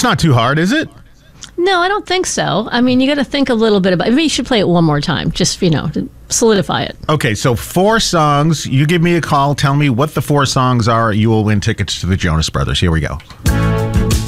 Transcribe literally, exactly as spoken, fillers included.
not too hard, is it? No, I don't think so. I mean, you got to think a little bit about it. Maybe you should play it one more time, just, you know, to solidify it. Okay, so four songs. You give me a call. Tell me what the four songs are. You will win tickets to the Jonas Brothers. Here we go.